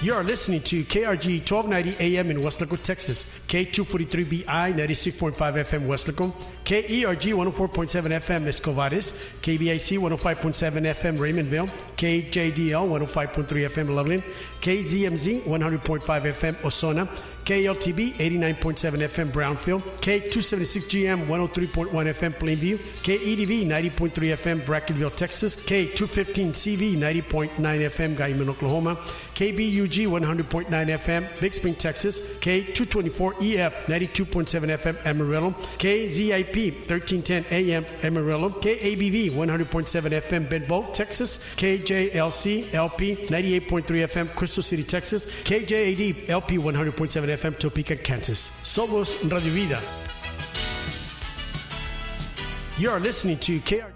You are listening to KRG 1290 AM in Weslaco, Texas, K243BI 96.5 FM Weslaco, KERG 104.7 FM Escovares, KBIC 105.7 FM Raymondville, KJDL 105.3 FM Loveland, KZMZ 100.5 FM Osona, KLTB 89.7 FM Brownfield, K276GM 103.1 FM Plainview, KEDV 90.3 FM Brackenville, Texas, K215CV 90.9 FM Guyman, Oklahoma, KBUG 100.9 FM Big Spring, Texas, K224EF 92.7 FM Amarillo, KZIP 1310 AM Amarillo, KABV 100.7 FM Bedboe, Texas, KJLC LP 98.3 FM Crystal City, Texas, KJAD LP 100.7 FM Topeka, Kansas. Somos Radio Vida. You are listening to KR.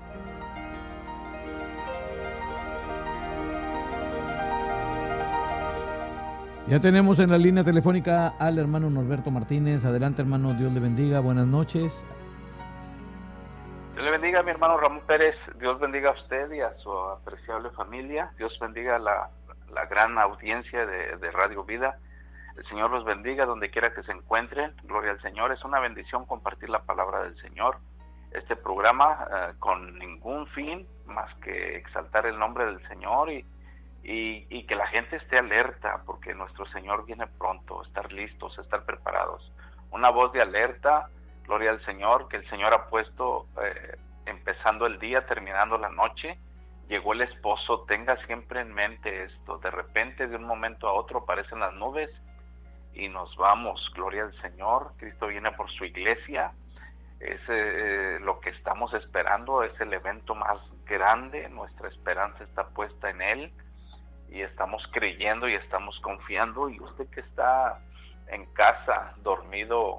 Ya tenemos en la línea telefónica al hermano Norberto Martínez. Adelante, hermano, Dios le bendiga, buenas noches. Dios le bendiga a mi hermano Ramón Pérez, Dios bendiga a usted y a su apreciable familia, Dios bendiga a la gran audiencia de Radio Vida. El Señor los bendiga donde quiera que se encuentren, gloria al Señor. Es una bendición compartir la palabra del Señor. Este programa con ningún fin más que exaltar el nombre del Señor y que la gente esté alerta, porque nuestro Señor viene pronto, estar listos, estar preparados. Una voz de alerta, gloria al Señor, que el Señor ha puesto empezando el día, terminando la noche. Llegó el esposo, tenga siempre en mente esto. De repente, de un momento a otro, aparecen las nubes y nos vamos, gloria al Señor. Cristo viene por su iglesia. Es lo que estamos esperando, es el evento más grande. Nuestra esperanza está puesta en Él y estamos creyendo y estamos confiando. Y usted que está en casa, dormido,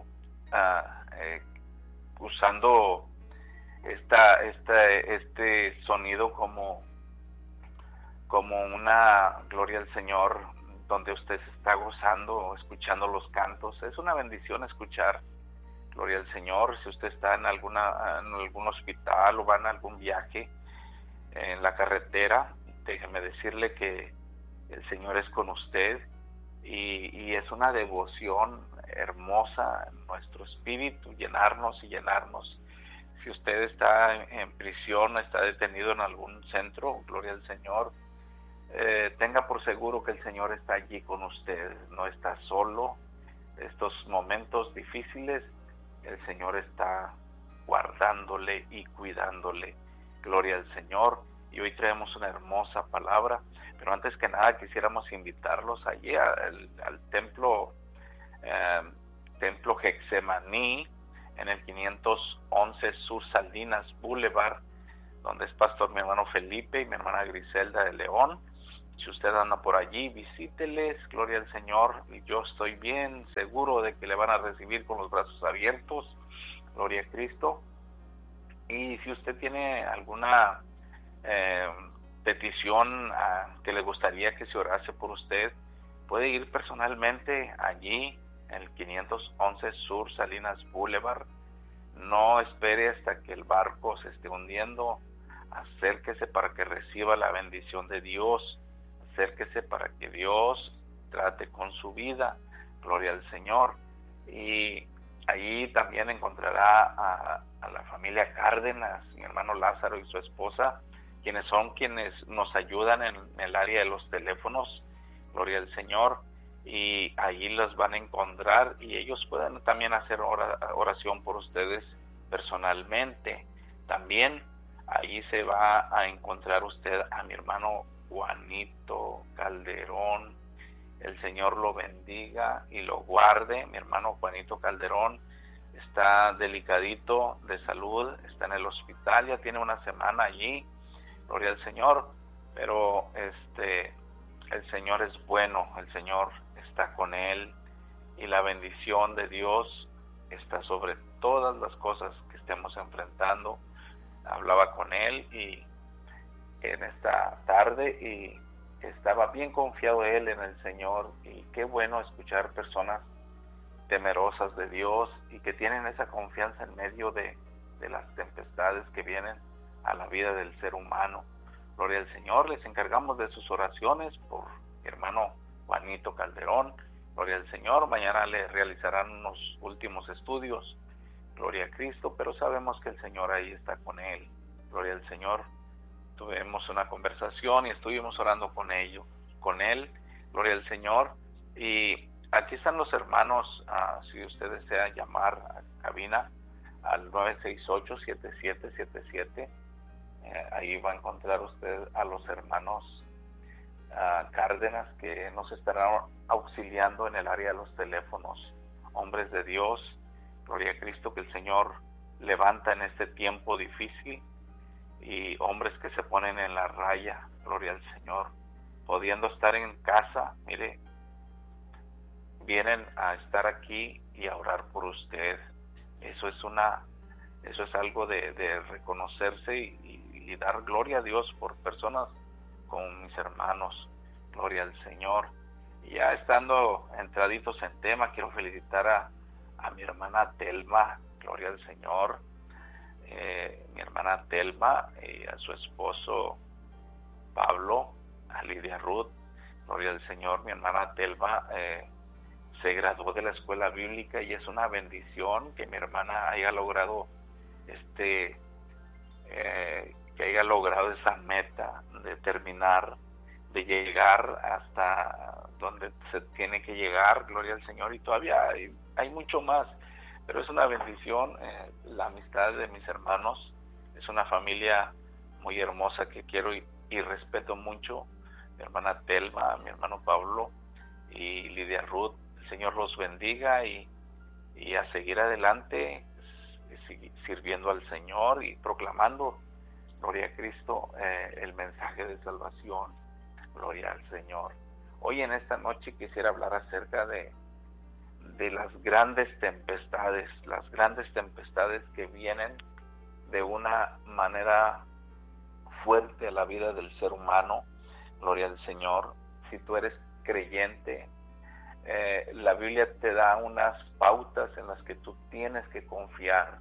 usando este sonido como una gloria al Señor, donde usted se está gozando, escuchando los cantos. Es una bendición escuchar gloria al Señor. Si usted está en algún hospital o va en algún viaje en la carretera, déjeme decirle que el Señor es con usted y es una devoción hermosa en nuestro espíritu, llenarnos y llenarnos. Si usted está en prisión, está detenido en algún centro, gloria al Señor, tenga por seguro que el Señor está allí con usted, no está solo. Estos momentos difíciles, el Señor está guardándole y cuidándole, gloria al Señor. Y hoy traemos una hermosa palabra, pero antes que nada quisiéramos invitarlos allí al templo Getsemaní, en el 511 Sur Salinas Boulevard, donde es pastor mi hermano Felipe y mi hermana Griselda de León. Si usted anda por allí, visíteles, gloria al Señor, y yo estoy bien seguro de que le van a recibir con los brazos abiertos, gloria a Cristo. Y si usted tiene alguna petición que le gustaría que se orase por usted, puede ir personalmente allí, en el 511 Sur Salinas Boulevard. No espere hasta que el barco se esté hundiendo, acérquese para que reciba la bendición de Dios, acérquese para que Dios trate con su vida, gloria al Señor. Y allí también encontrará a la familia Cárdenas, mi hermano Lázaro y su esposa, quienes nos ayudan en el área de los teléfonos, gloria al Señor, y allí los van a encontrar y ellos pueden también hacer oración por ustedes personalmente. También allí se va a encontrar usted a mi hermano Juanito Calderón. El Señor lo bendiga y lo guarde. Mi hermano Juanito Calderón está delicadito de salud, está en el hospital, ya tiene una semana allí, gloria al Señor, pero el Señor es bueno, el Señor está con él y la bendición de Dios está sobre todas las cosas que estemos enfrentando. Hablaba con él y en esta tarde y estaba bien confiado él en el Señor, y qué bueno escuchar personas temerosas de Dios y que tienen esa confianza en medio de las tempestades que vienen a la vida del ser humano. Gloria al Señor. Les encargamos de sus oraciones por mi hermano Juanito Calderón, gloria al Señor. Mañana le realizarán unos últimos estudios, gloria a Cristo, pero sabemos que el Señor ahí está con él, gloria al Señor. Tuvimos una conversación y estuvimos orando con él, gloria al Señor. Y aquí están los hermanos, si usted desea llamar a cabina al 968-7777, ahí va a encontrar usted a los hermanos Cárdenas, que nos estarán auxiliando en el área de los teléfonos. Hombres de Dios, gloria a Cristo, que el Señor levanta en este tiempo difícil, y hombres que se ponen en la raya, gloria al Señor, pudiendo estar en casa, mire, vienen a estar aquí y a orar por usted. Eso es algo de reconocerse y dar gloria a Dios por personas como mis hermanos, gloria al Señor. Y ya estando entraditos en tema, quiero felicitar a mi hermana Telma, gloria al Señor. Mi hermana Telma y a su esposo Pablo, a Lidia Ruth, gloria al Señor. Mi hermana Telma se graduó de la escuela bíblica y es una bendición que mi hermana haya logrado esa meta de terminar, de llegar hasta donde se tiene que llegar, gloria al Señor. Y todavía hay mucho más, pero es una bendición. La amistad de mis hermanos es una familia muy hermosa que quiero y respeto mucho. Mi hermana Telma, mi hermano Pablo y Lidia Ruth, el Señor los bendiga y a seguir adelante sirviendo al Señor y proclamando, gloria a Cristo, el mensaje de salvación, gloria al Señor. Hoy en esta noche quisiera hablar acerca de las grandes tempestades que vienen de una manera fuerte a la vida del ser humano, gloria al Señor. Si tú eres creyente, la Biblia te da unas pautas en las que tú tienes que confiar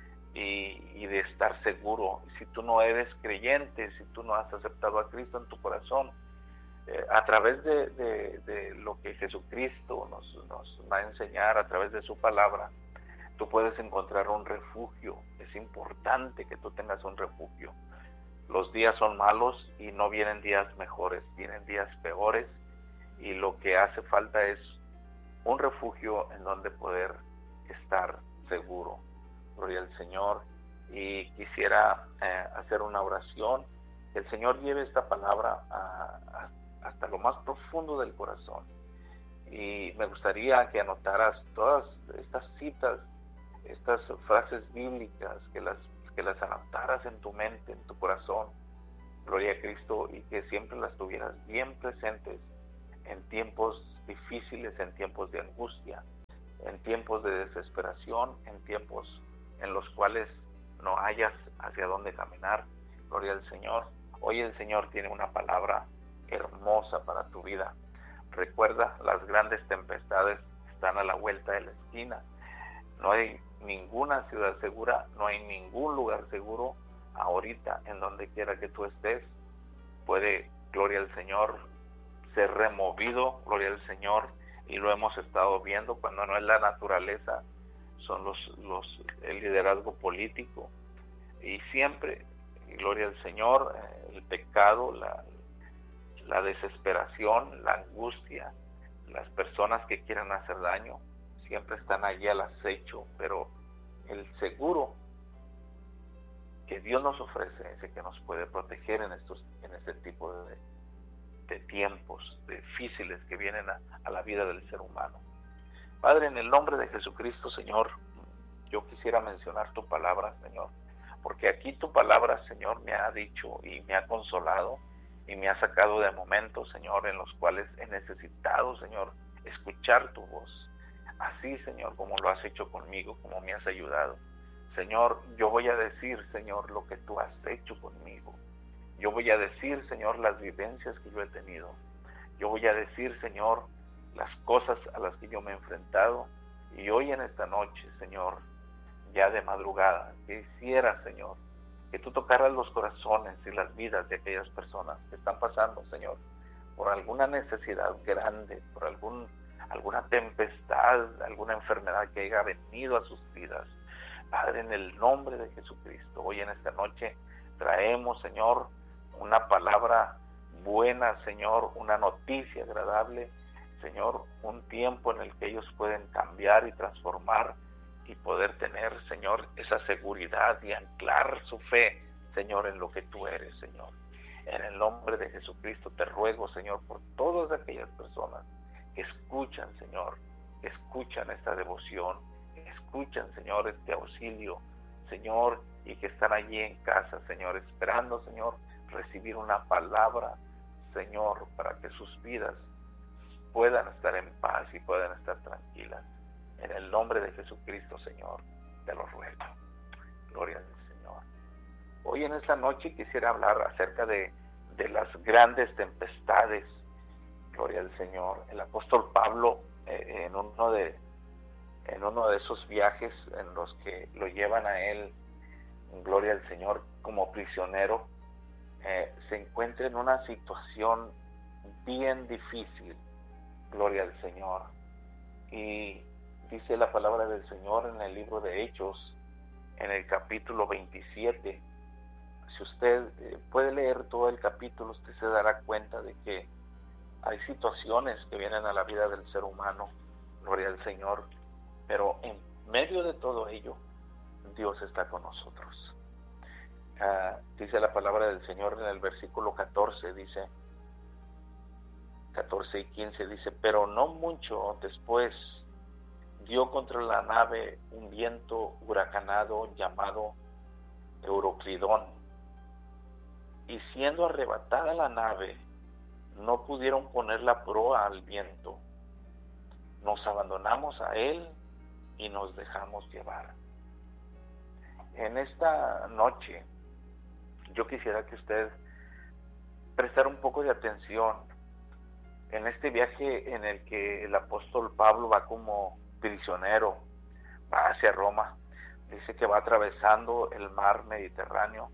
y de estar seguro. Si tú no eres creyente, si tú no has aceptado a Cristo en tu corazón, a través de lo que Jesucristo nos va a enseñar, a través de su palabra, tú puedes encontrar un refugio. Es importante que tú tengas un refugio. Los días son malos y no vienen días mejores, vienen días peores, y lo que hace falta es un refugio en donde poder estar seguro. Gloria al Señor. Y quisiera hacer una oración, que el Señor lleve esta palabra hasta lo más profundo del corazón. Y me gustaría que anotaras todas estas citas, estas frases bíblicas, que las anotaras en tu mente, en tu corazón, gloria a Cristo, y que siempre las tuvieras bien presentes en tiempos difíciles, en tiempos de angustia, en tiempos de desesperación, en tiempos en los cuales no hayas hacia dónde caminar, gloria al Señor. Hoy el Señor tiene una palabra hermosa para tu vida. Recuerda, las grandes tempestades están a la vuelta de la esquina. No hay ninguna ciudad segura, no hay ningún lugar seguro ahorita. En donde quiera que tú estés, puede, gloria al Señor, ser removido, gloria al Señor, y lo hemos estado viendo. Cuando no es la naturaleza, son el liderazgo político, y siempre, gloria al Señor, el pecado, la desesperación, la angustia, las personas que quieren hacer daño, siempre están allí al acecho. Pero el seguro que Dios nos ofrece es el que nos puede proteger en este tipo de tiempos difíciles que vienen a la vida del ser humano. Padre, en el nombre de Jesucristo, Señor, yo quisiera mencionar tu palabra, Señor, porque aquí tu palabra, Señor, me ha dicho y me ha consolado y me ha sacado de momentos, Señor, en los cuales he necesitado, Señor, escuchar tu voz. Así, Señor, como lo has hecho conmigo, como me has ayudado. Señor, yo voy a decir, Señor, lo que tú has hecho conmigo. Yo voy a decir, Señor, las vivencias que yo he tenido. Yo voy a decir, Señor, las cosas a las que yo me he enfrentado. Y hoy en esta noche, Señor, ya de madrugada, quisiera, Señor, que tú tocaras los corazones y las vidas de aquellas personas que están pasando, Señor, por alguna necesidad grande, por alguna tempestad, alguna enfermedad que haya venido a sus vidas. Padre, en el nombre de Jesucristo, hoy en esta noche traemos, Señor, una palabra buena, Señor, una noticia agradable, Señor, un tiempo en el que ellos pueden cambiar y transformar y poder tener, Señor, esa seguridad y anclar su fe, Señor, en lo que tú eres, Señor. En el nombre de Jesucristo te ruego, Señor, por todas aquellas personas que escuchan, Señor, que escuchan esta devoción, que escuchan, Señor, este auxilio, Señor, y que están allí en casa, Señor, esperando, Señor, recibir una palabra, Señor, para que sus vidas puedan estar en paz y puedan estar tranquilas. En el nombre de Jesucristo, Señor, te lo ruego. Gloria al Señor. Hoy en esta noche quisiera hablar acerca de las grandes tempestades. Gloria al Señor. El apóstol Pablo, en uno de esos viajes en los que lo llevan a él, gloria al Señor, como prisionero, se encuentra en una situación bien difícil. Gloria al Señor. Y dice la palabra del Señor en el libro de Hechos, en el capítulo 27. Si usted puede leer todo el capítulo, usted se dará cuenta de que hay situaciones que vienen a la vida del ser humano, gloria al Señor, pero en medio de todo ello, Dios está con nosotros. Dice la palabra del Señor en el versículo 14, dice, 14 y 15, dice, pero no mucho después dio contra la nave un viento huracanado llamado Euroclidón, y siendo arrebatada la nave, no pudieron poner la proa al viento. Nos abandonamos a él y nos dejamos llevar. En esta noche, yo quisiera que usted prestara un poco de atención en este viaje en el que el apóstol Pablo va como prisionero, va hacia Roma. Dice que va atravesando el mar Mediterráneo,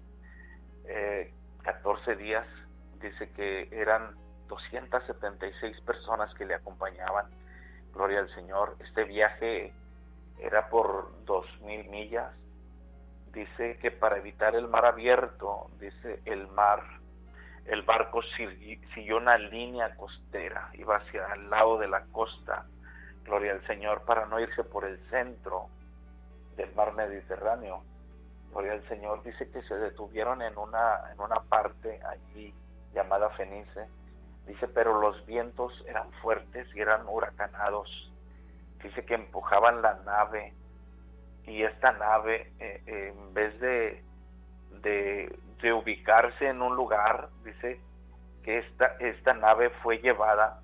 14 días, dice que eran 276 personas que le acompañaban, gloria al Señor. Este viaje era por 2000 millas. Dice que para evitar el mar abierto, dice el barco siguió una línea costera, iba hacia el lado de la costa, gloria al Señor, para no irse por el centro del mar Mediterráneo. Gloria al Señor. Dice que se detuvieron en una parte allí llamada Fenice. Dice, pero los vientos eran fuertes y eran huracanados. Dice que empujaban la nave, y esta nave, en vez de ubicarse en un lugar, dice que esta nave fue llevada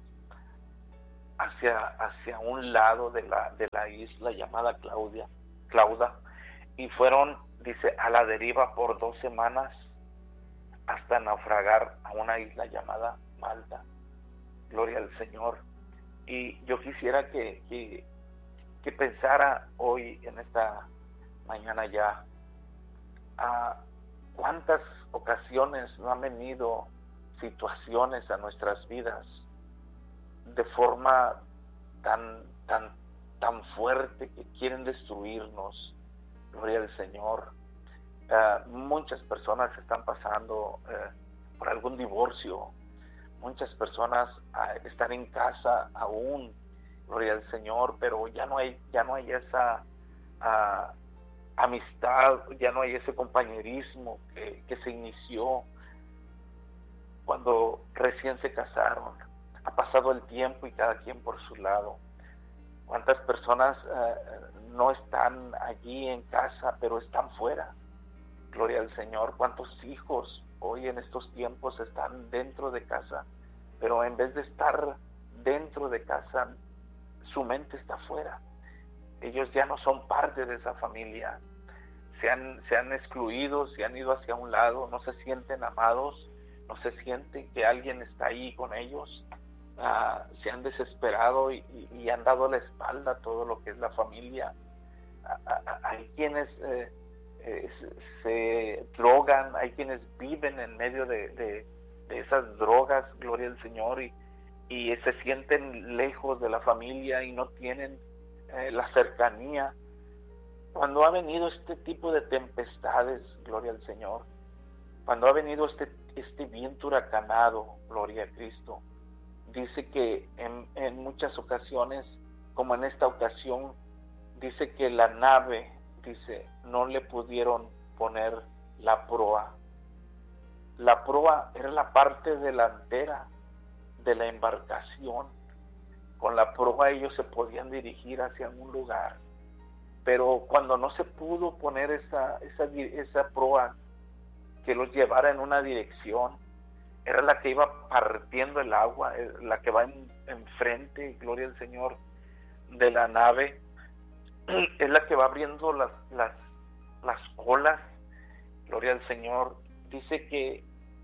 hacia un lado de la isla llamada Clauda, y fueron, dice, a la deriva por 2 semanas hasta naufragar a una isla llamada Malta. Gloria al Señor. Y yo quisiera que pensara hoy, en esta mañana ya, a cuántas ocasiones no han venido situaciones a nuestras vidas de forma tan fuerte que quieren destruirnos. Gloria al Señor. Muchas personas están pasando por algún divorcio. Muchas personas están en casa aún, gloria al Señor, pero ya no hay esa amistad, ya no hay ese compañerismo que se inició cuando recién se casaron. Ha pasado el tiempo y cada quien por su lado. ¿Cuántas personas no están allí en casa, pero están fuera? Gloria al Señor. ¿Cuántos hijos hoy en estos tiempos están dentro de casa, pero en vez de estar dentro de casa, su mente está fuera? Ellos ya no son parte de esa familia. Se han excluido, se han ido hacia un lado, no se sienten amados, no se siente que alguien está ahí con ellos. Se han desesperado y han dado la espalda a todo lo que es la familia. Hay quienes se drogan, hay quienes viven en medio de de esas drogas, gloria al Señor, y se sienten lejos de la familia y no tienen la cercanía. Cuando ha venido este tipo de tempestades, gloria al Señor, cuando ha venido este viento huracanado, gloria a Cristo, dice que en muchas ocasiones, como en esta ocasión, dice que la nave, dice, no le pudieron poner la proa. La proa era la parte delantera de la embarcación. Con la proa ellos se podían dirigir hacia un lugar, pero cuando no se pudo poner esa proa que los llevara en una dirección, era la que iba partiendo el agua, la que va enfrente, gloria al Señor, de la nave, es la que va abriendo las olas, gloria al Señor. Dice que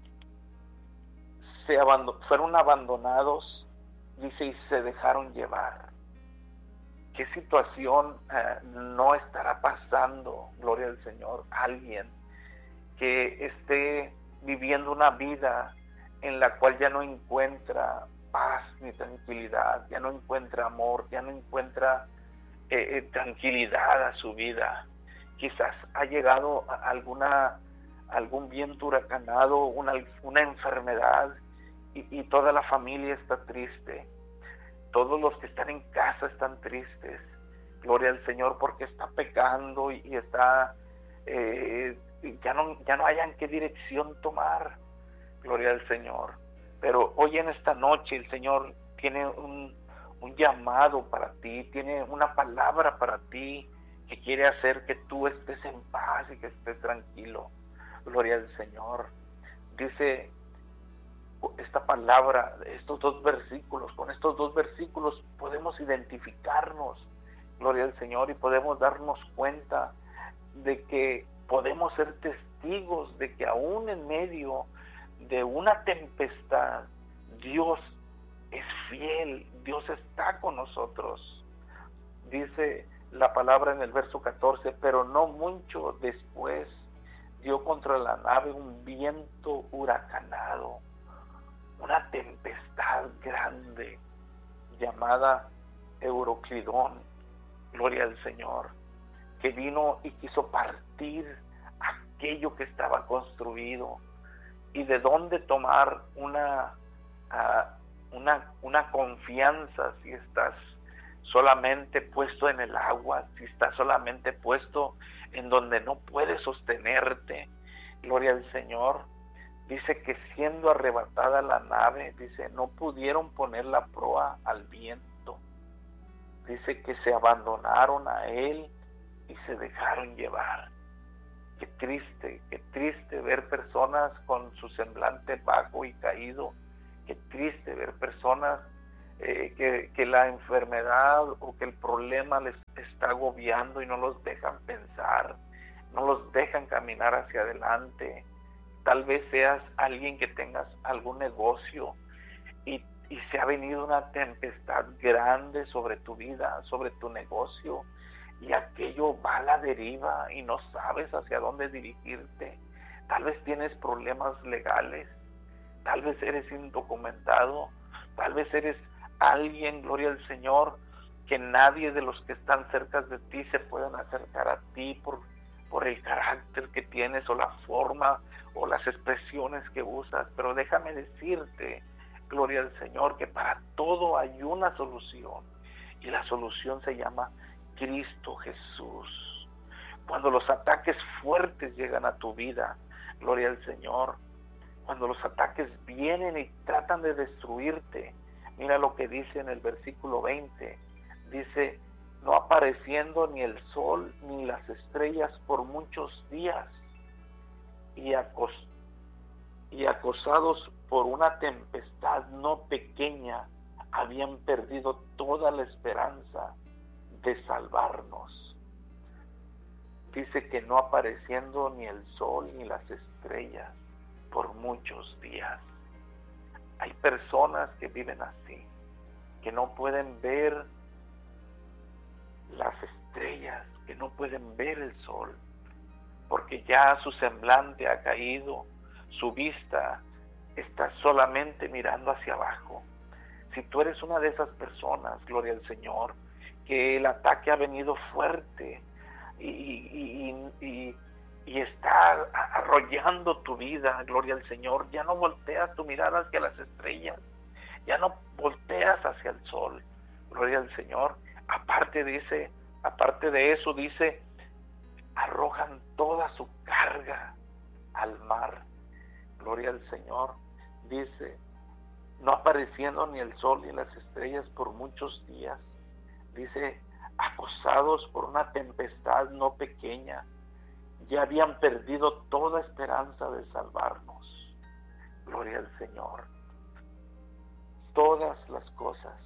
fueron abandonados, dice, y se dejaron llevar. ¿Qué situación no estará pasando, gloria al Señor, alguien que esté viviendo una vida en la cual ya no encuentra paz ni tranquilidad, ya no encuentra amor, ya no encuentra tranquilidad a su vida? Quizás ha llegado algún viento huracanado, una enfermedad, y toda la familia está triste. Todos los que están en casa están tristes, gloria al Señor, porque está pecando y está ya no hayan qué dirección tomar, gloria al Señor. Pero hoy en esta noche el Señor tiene un llamado para ti, tiene una palabra para ti que quiere hacer que tú estés en paz y que estés tranquilo, gloria al Señor. Dice esta palabra, estos dos versículos, con estos dos versículos podemos identificarnos, gloria al Señor, y podemos darnos cuenta de que podemos ser testigos de que aún en medio de una tempestad, Dios es fiel, Dios está con nosotros. Dice la palabra en el verso 14, pero no mucho después dio contra la nave un viento huracanado, una tempestad grande llamada Euroclidón, gloria al Señor, que vino y quiso partir aquello que estaba construido. Y de dónde tomar una confianza si estás solamente puesto en el agua, si estás solamente puesto en donde no puedes sostenerte, gloria al Señor. Dice que siendo arrebatada la nave, dice, no pudieron poner la proa al viento. Dice que se abandonaron a él y se dejaron llevar. Qué triste ver personas con su semblante bajo y caído. Qué triste ver personas que la enfermedad o que el problema les está agobiando y no los dejan pensar, no los dejan caminar hacia adelante. Tal vez seas alguien que tengas algún negocio y se ha venido una tempestad grande sobre tu vida, sobre tu negocio, y aquello va a la deriva y no sabes hacia dónde dirigirte. Tal vez tienes problemas legales, tal vez eres indocumentado, tal vez eres alguien, gloria al Señor, que nadie de los que están cerca de ti se puedan acercar a ti por el carácter que tienes o la forma o las expresiones que usas. Pero déjame decirte, gloria al Señor, que para todo hay una solución, y la solución se llama Cristo Jesús. Cuando los ataques fuertes llegan a tu vida, gloria al Señor, cuando los ataques vienen y tratan de destruirte, mira lo que dice en el versículo 20, dice, no apareciendo ni el sol ni las estrellas por muchos días, y acosados por una tempestad no pequeña, habían perdido toda la esperanza de salvarnos. Dice que no apareciendo ni el sol ni las estrellas por muchos días. Hay personas que viven así, que no pueden ver las estrellas, que no pueden ver el sol, porque ya su semblante ha caído, su vista estás solamente mirando hacia abajo, si tú eres una de esas personas, gloria al Señor, que el ataque ha venido fuerte y está arrollando tu vida, gloria al Señor, ya no volteas tu mirada hacia las estrellas, ya no volteas hacia el sol, gloria al Señor. Aparte de eso, dice, arrojan toda su carga al mar, gloria al Señor. Dice, no apareciendo ni el sol ni las estrellas por muchos días. Dice, acosados por una tempestad no pequeña, ya habían perdido toda esperanza de salvarnos. Gloria al Señor. Todas las cosas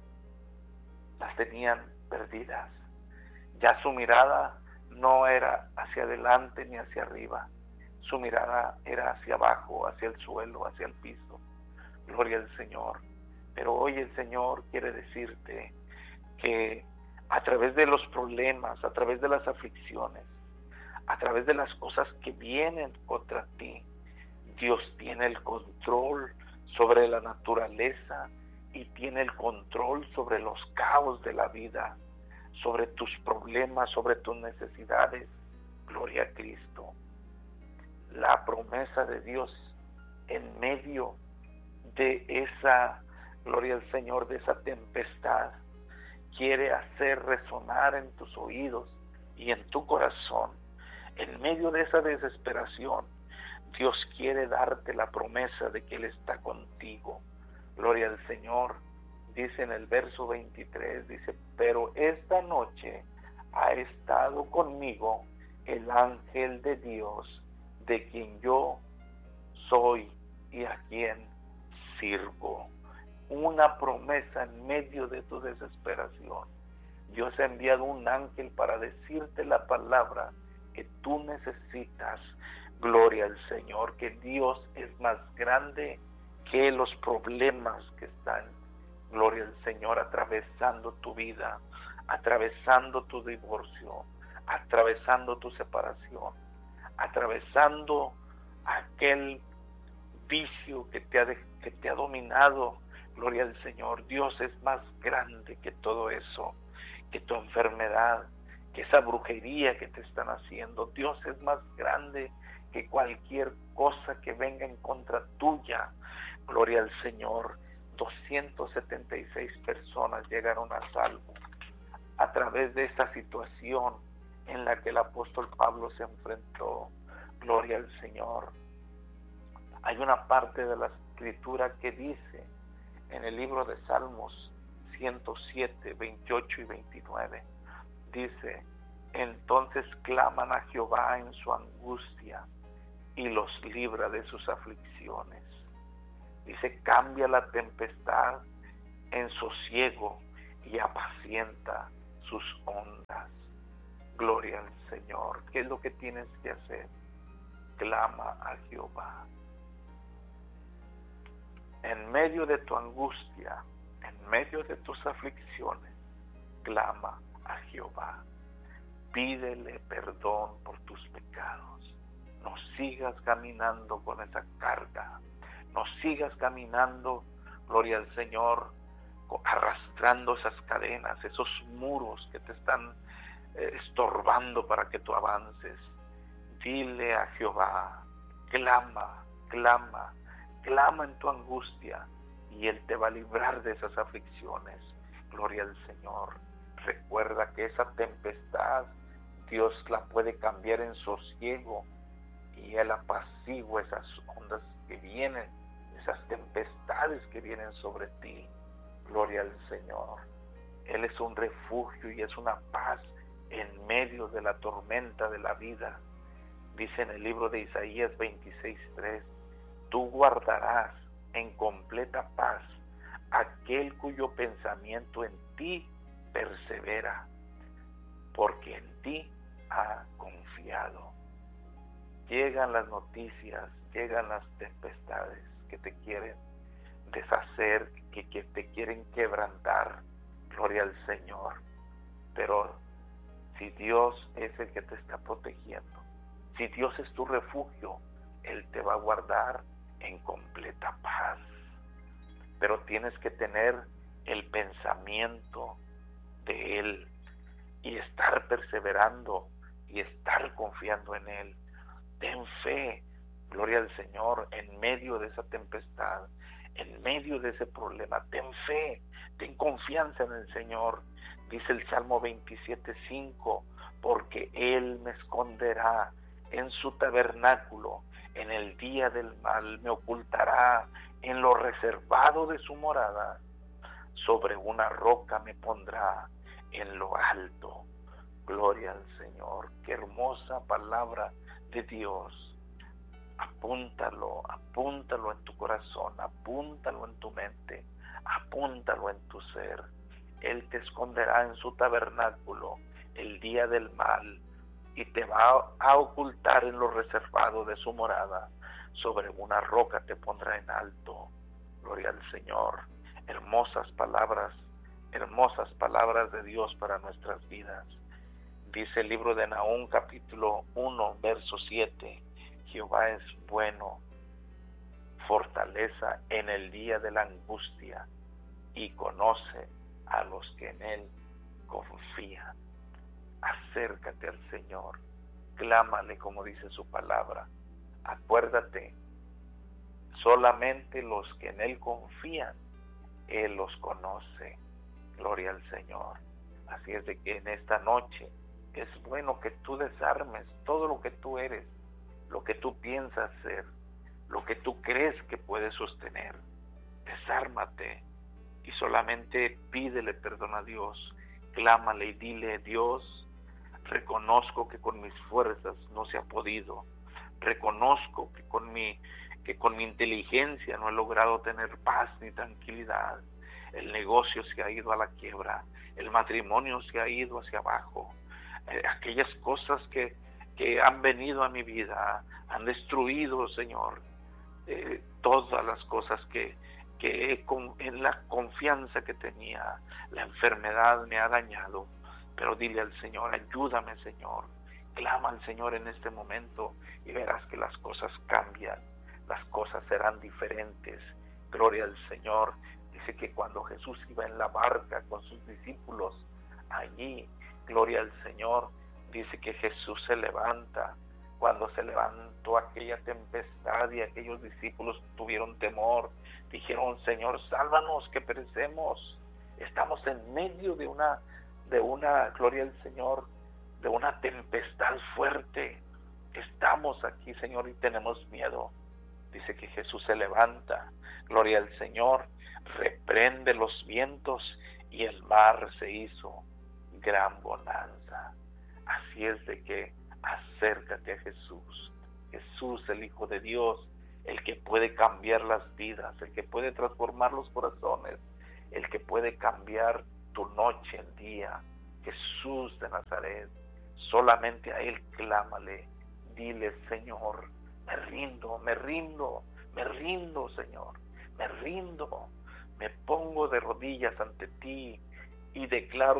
las tenían perdidas. Ya su mirada no era hacia adelante ni hacia arriba. Su mirada era hacia abajo, hacia el suelo, hacia el piso. Gloria al Señor. Pero hoy el Señor quiere decirte que a través de los problemas, a través de las aflicciones, a través de las cosas que vienen contra ti, Dios tiene el control sobre la naturaleza y tiene el control sobre los caos de la vida, sobre tus problemas, sobre tus necesidades. Gloria a Cristo. La promesa de Dios en medio de esa, gloria al Señor, de esa tempestad, quiere hacer resonar en tus oídos y en tu corazón. En medio de esa desesperación, Dios quiere darte la promesa de que Él está contigo. Gloria al Señor. Dice en el verso 23, dice, pero esta noche ha estado conmigo el ángel de Dios, de quien yo soy y a quien sirvo. Una promesa en medio de tu desesperación. Dios ha enviado un ángel para decirte la palabra que tú necesitas. Gloria al Señor, que Dios es más grande que los problemas que están, gloria al Señor, atravesando tu vida, atravesando tu divorcio, atravesando tu separación, atravesando aquel vicio que te ha dominado. Gloria al Señor. Dios es más grande que todo eso, que tu enfermedad, que esa brujería que te están haciendo. Dios es más grande que cualquier cosa que venga en contra tuya. Gloria al Señor. 276 personas llegaron a salvo a través de esta situación en la que el apóstol Pablo se enfrentó. Gloria al Señor. Hay una parte de la escritura que dice en el libro de Salmos 107, 28 y 29, dice, entonces claman a Jehová en su angustia y los libra de sus aflicciones. Dice, cambia la tempestad en sosiego y apacienta sus ondas. Gloria al Señor. ¿Qué es lo que tienes que hacer? Clama a Jehová. En medio de tu angustia, en medio de tus aflicciones, clama a Jehová. Pídele perdón por tus pecados. No sigas caminando con esa carga. No sigas caminando, gloria al Señor, arrastrando esas cadenas, esos muros que te están estorbando para que tú avances. Dile a Jehová, clama, clama, clama en tu angustia y Él te va a librar de esas aflicciones. Gloria al Señor. Recuerda que esa tempestad Dios la puede cambiar en sosiego y Él apacigua esas ondas que vienen, esas tempestades que vienen sobre ti. Gloria al Señor. Él es un refugio y es una paz en medio de la tormenta de la vida. Dice en el libro de Isaías 26:3, tú guardarás en completa paz aquel cuyo pensamiento en ti persevera, porque en ti ha confiado. Llegan las noticias, llegan las tempestades que te quieren deshacer, que te quieren quebrantar. Gloria al Señor. Pero si Dios es el que te está protegiendo, si Dios es tu refugio, Él te va a guardar en completa paz. Pero tienes que tener el pensamiento de Él y estar perseverando y estar confiando en Él. Ten fe, gloria al Señor, en medio de esa tempestad, en medio de ese problema. Ten fe, ten confianza en el Señor. Dice el Salmo 27:5, porque Él me esconderá en su tabernáculo, en el día del mal me ocultará en lo reservado de su morada, sobre una roca me pondrá en lo alto. Gloria al Señor. Qué hermosa palabra de Dios. Apúntalo en tu corazón, apúntalo en tu mente, apúntalo en tu ser. Él te esconderá en su tabernáculo el día del mal y te va a ocultar en lo reservado de su morada. Sobre una roca te pondrá en alto. Gloria al Señor. Hermosas palabras de Dios para nuestras vidas. Dice el libro de Nahum, capítulo 1, verso 7. Jehová es bueno, fortaleza en el día de la angustia, y conoce a los que en Él confían. Acércate al Señor, clámale como dice su palabra. Acuérdate, solamente los que en Él confían, Él los conoce. Gloria al Señor. Así es de que en esta noche es bueno que tú desarmes todo lo que tú eres, lo que tú piensas ser, lo que tú crees que puedes sostener. Desármate y solamente pídele perdón a Dios. Clámale y dile: Dios, reconozco que con mis fuerzas no se ha podido. Reconozco que con mi inteligencia no he logrado tener paz ni tranquilidad. El negocio se ha ido a la quiebra, el matrimonio se ha ido hacia abajo. Aquellas cosas que han venido a mi vida han destruido, Señor, todas las cosas que en la confianza que tenía. La enfermedad me ha dañado, pero dile al Señor: ayúdame, Señor. Clama al Señor en este momento y verás que las cosas cambian, las cosas serán diferentes. Gloria al Señor. Dice que cuando Jesús iba en la barca con sus discípulos allí, gloria al Señor, dice que Jesús se levanta. Cuando se levantó aquella tempestad y aquellos discípulos tuvieron temor, dijeron: Señor, sálvanos que perecemos. Estamos en medio de una gloria al Señor, de una tempestad fuerte. Estamos aquí, Señor, y tenemos miedo. Dice que Jesús se levanta, gloria al Señor, reprende los vientos y el mar se hizo gran bonanza. Así es de que acércate a Jesús. Jesús, el Hijo de Dios, el que puede cambiar las vidas, el que puede transformar los corazones, el que puede cambiar tu noche en día. Jesús de Nazaret, solamente a Él clámale. Dile: Señor, me rindo, Señor, me rindo. Me pongo de rodillas ante ti y declaro